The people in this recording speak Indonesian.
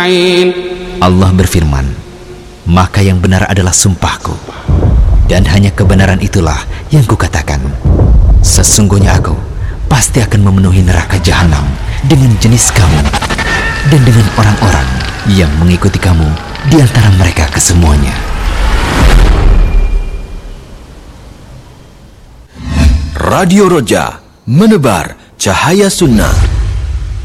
Allah berfirman, maka yang benar adalah sumpahku, dan hanya kebenaran itulah yang kukatakan. Sesungguhnya aku pasti akan memenuhi neraka jahanam dengan jenis kamu dan dengan orang-orang yang mengikuti kamu di antara mereka kesemuanya. Radio Roja, menebar cahaya sunnah.